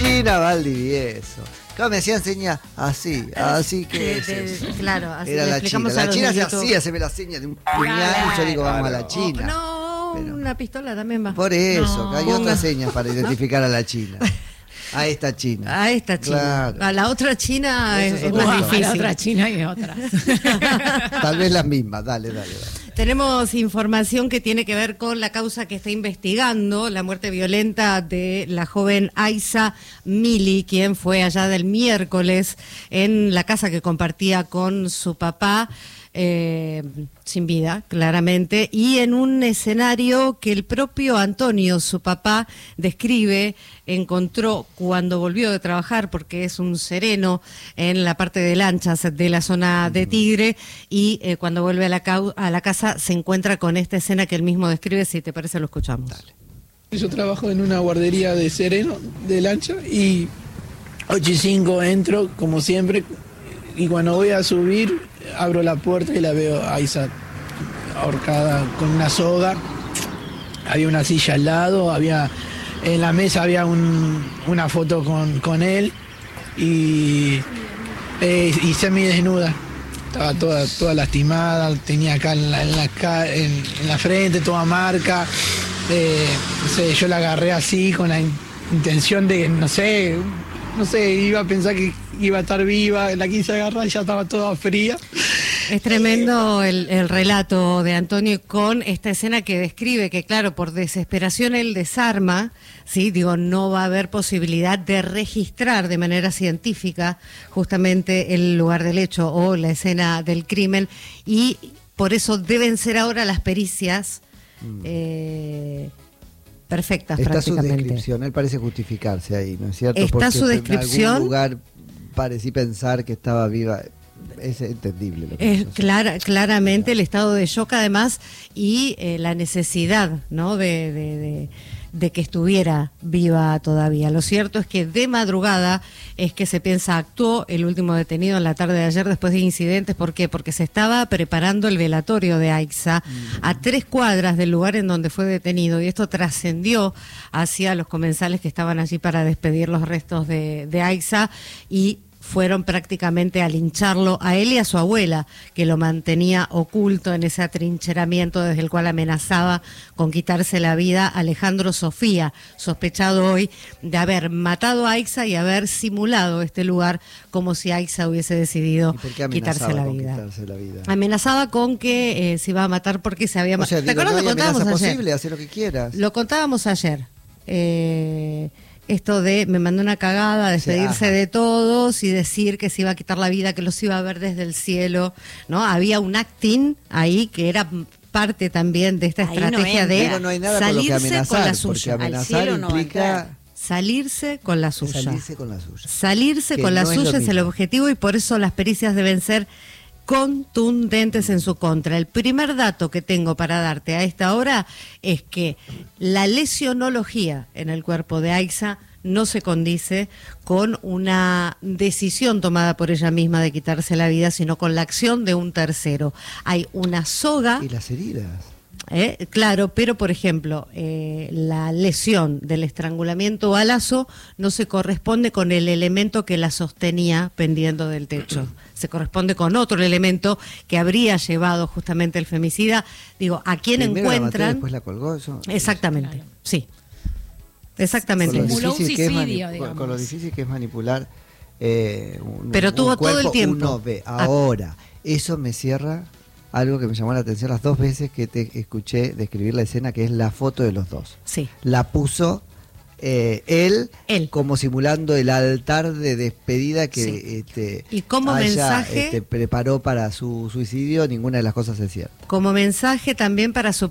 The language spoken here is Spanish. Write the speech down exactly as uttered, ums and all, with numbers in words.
China Valdivieso. Claro, me hacían señas así, así que es eso. Claro, así era le la China. explicamos a La los China de se YouTube. hacía, se me la seña de un puñal y yo digo, vamos a la China. No, Pero- una pistola también va. Por eso, No. que hay Ponga- otras señas para identificar a la China. A esta China. A esta China. Claro. A la otra China Eso es, es es otra más cosa. A la difícil. otra China y otras. Tal vez las mismas, dale, dale, dale. Tenemos información que tiene que ver con la causa que está investigando, la muerte violenta de la joven Aiza Mili, quien fue allá del miércoles en la casa que compartía con su papá, eh, sin vida, claramente, y en un escenario que el propio Antonio, su papá, describe, encontró cuando volvió de trabajar, porque es un sereno en la parte de lanchas de la zona de Tigre, y eh, cuando vuelve a la, cau- a la casa se encuentra con esta escena que él mismo describe. Si te parece, lo escuchamos. Dale. Yo trabajo en una guardería de sereno, de lancha, y ocho y cinco entro, como siempre, y cuando voy a subir, abro la puerta y la veo a Aiza ahorcada con una soga. Había una silla al lado, había en la mesa había un- una foto con, con él, y, eh, y semidesnuda. Estaba toda, toda lastimada, tenía acá en la, en la, ca- en- en la frente toda marca. Eh, no sé, yo la agarré así con la in- intención de, no sé, no sé, iba a pensar que iba a estar viva, la quise agarrar y ya estaba toda fría. Es tremendo el, el relato de Antonio con esta escena que describe que, claro, por desesperación él desarma, ¿sí? Digo, no va a haber posibilidad de registrar de manera científica justamente el lugar del hecho o la escena del crimen, y por eso deben ser ahora las pericias eh, perfectas. Está su prácticamente. descripción, él parece justificarse ahí, ¿no es cierto? Está Porque su descripción. En algún lugar parecí pensar que estaba viva. Es entendible lo que Es pasó. clara, claramente el estado de shock, además, y eh, la necesidad, ¿no?, de, de, de, de que estuviera viva todavía. Lo cierto es que de madrugada es que se piensa actuó el último detenido en la tarde de ayer después de incidentes. ¿Por qué? Porque se estaba preparando el velatorio de Aiza a tres cuadras del lugar en donde fue detenido, y esto trascendió hacia los comensales que estaban allí para despedir los restos de, de Aiza, y fueron prácticamente a lincharlo a él y a su abuela, que lo mantenía oculto en ese atrincheramiento desde el cual amenazaba con quitarse la vida Alejandro Sofía, sospechado hoy de haber matado a Aiza y haber simulado este lugar como si Aiza hubiese decidido ¿Y por qué quitarse amenazaba la con vida. quitarse la vida? Amenazaba con que eh, se iba a matar porque se había O sea, matado. ¿Te digo, acuerdas? no Lo hay amenaza contábamos ayer. posible, hacer lo que quieras. Lo contábamos ayer. Eh, esto de me mandó una cagada, despedirse ajá. de todos y decir que se iba a quitar la vida, que los iba a ver desde el cielo, ¿no? Había un acting ahí que era parte también de esta Ahí no estrategia entra. de Pero no hay nada con lo que salirse con amenazar, la porque suya. amenazar cielo no va a implica entrar. Salirse con la suya. salirse con la suya. Salirse Que con la no es lo suya es el mismo. objetivo, y por eso las pericias deben ser contundentes en su contra. El primer dato que tengo para darte a esta hora es que la lesionología en el cuerpo de Aiza no se condice con una decisión tomada por ella misma de quitarse la vida, sino con la acción de un tercero. Hay una soga. Y las heridas. Eh, claro, pero por ejemplo, eh, la lesión del estrangulamiento o balazo no se corresponde con el elemento que la sostenía pendiendo del techo. Se corresponde con otro elemento que habría llevado justamente el femicida. Digo, ¿a quién Primero la mató, encuentran? después la colgó. Eso. Exactamente, Claro. sí. Con Exactamente. lo, Simuló un difícil que es suicidio, mani- digamos. con lo difícil que es manipular eh, un, Pero un tuvo todo el cuerpo, tiempo. uno ve. Ah. Ahora, eso me cierra algo que me llamó la atención las dos veces que te escuché describir la escena, que es la foto de los dos. Sí. La puso eh, él, Él. como simulando el altar de despedida que Sí. este, Y como ella, mensaje- este, preparó para su suicidio. Ninguna de las cosas es cierta. Como mensaje también para su